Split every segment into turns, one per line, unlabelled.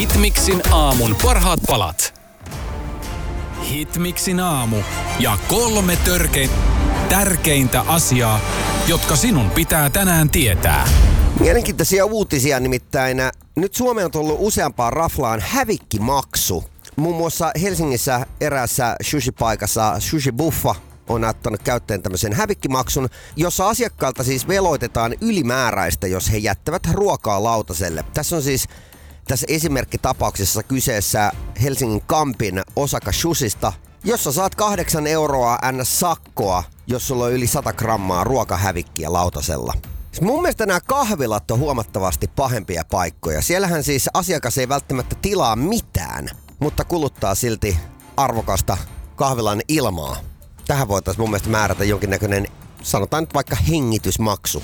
Hitmixin aamun parhaat palat. Hitmixin aamu ja 3 tärkeintä asiaa, jotka sinun pitää tänään tietää.
Mielenkiintoisia uutisia nimittäin. Nyt Suomeen on tullut useampaan raflaan hävikkimaksu. Muun muassa Helsingissä eräässä sushi-paikassa Sushi Buffa on ottanut käyttöön tämmöisen hävikkimaksun, jossa asiakkailta siis veloitetaan ylimääräistä, jos he jättävät ruokaa lautaselle. Tässä esimerkkitapauksessa kyseessä Helsingin Kampin Osaka Sushista, jossa saat 8 euroa sakkoa, jos sulla on yli 100 grammaa ruokahävikkiä lautasella. Mun mielestä nämä kahvilat on huomattavasti pahempia paikkoja. Siellähän siis asiakas ei välttämättä tilaa mitään, mutta kuluttaa silti arvokasta kahvilan ilmaa. Tähän voitaisiin mun mielestä määrätä jonkinnäköinen, sanotaan nyt vaikka hengitysmaksu.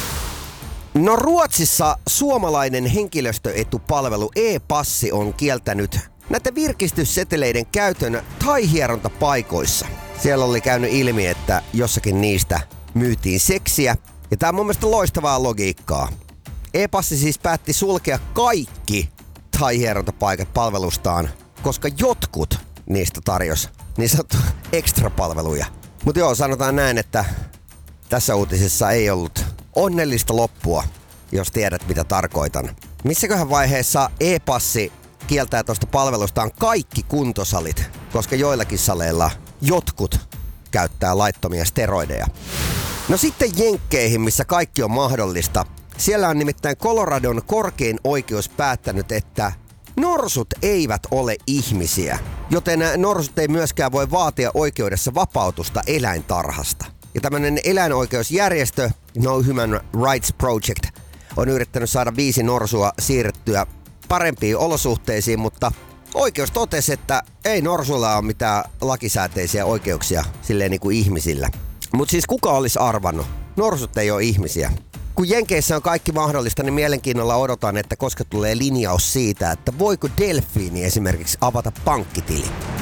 No Ruotsissa suomalainen henkilöstöetupalvelu e-passi on kieltänyt näitä virkistysseteleiden käytön thai-hierontapaikoissa. Siellä oli käynyt ilmi, että jossakin niistä myytiin seksiä. Ja tää on mun mielestä loistavaa logiikkaa. E-passi siis päätti sulkea kaikki thai-hierontapaikat palvelustaan, koska jotkut niistä tarjosi niin sanottu extra-palveluja. Mutta joo, sanotaan näin, että tässä uutisessa ei ollut onnellista loppua, jos tiedät mitä tarkoitan. Missäköhän vaiheessa e-passi kieltää tuosta palvelustaan kaikki kuntosalit, koska joillakin saleilla jotkut käyttää laittomia steroideja. No sitten Jenkkeihin, missä kaikki on mahdollista. Siellä on nimittäin Coloradon korkein oikeus päättänyt, että norsut eivät ole ihmisiä, joten norsut ei myöskään voi vaatia oikeudessa vapautusta eläintarhasta. Ja tämmönen eläinoikeusjärjestö No Human Rights Project on yrittänyt saada 5 norsua siirrettyä parempiin olosuhteisiin, mutta oikeus totesi, että ei norsuilla ole mitään lakisääteisiä oikeuksia silleen niin kuin ihmisillä. Mutta siis kuka olisi arvannut? Norsut ei ole ihmisiä. Kun Jenkeissä on kaikki mahdollista, niin mielenkiinnolla odotan, että koska tulee linjaus siitä, että voiko delfiini esimerkiksi avata pankkitili.